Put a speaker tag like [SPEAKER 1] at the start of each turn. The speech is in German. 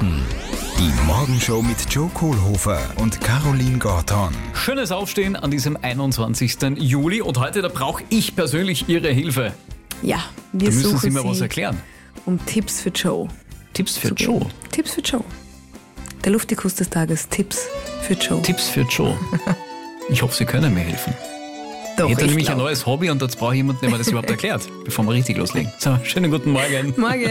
[SPEAKER 1] Minuten. Die Morgenshow mit Joe Kohlhofer und Caroline Gorton.
[SPEAKER 2] Schönes Aufstehen an diesem 21. Juli und heute, da brauche ich persönlich Ihre Hilfe.
[SPEAKER 3] Ja, wir
[SPEAKER 2] Da müssen
[SPEAKER 3] suchen
[SPEAKER 2] Sie mir was erklären.
[SPEAKER 3] um Tipps für Joe.
[SPEAKER 2] Tipps für
[SPEAKER 3] zu
[SPEAKER 2] Joe.
[SPEAKER 3] geben. Tipps für Joe. Der Luftikus des Tages, Tipps für Joe.
[SPEAKER 2] Tipps für Joe. Ich hoffe, Sie können mir helfen.
[SPEAKER 3] Doch,
[SPEAKER 2] Ich hätte nämlich
[SPEAKER 3] glaub.
[SPEAKER 2] ein neues Hobby und jetzt brauche ich jemanden, der mir das überhaupt erklärt, bevor wir richtig loslegen. So, schönen guten Morgen.
[SPEAKER 3] Morgen.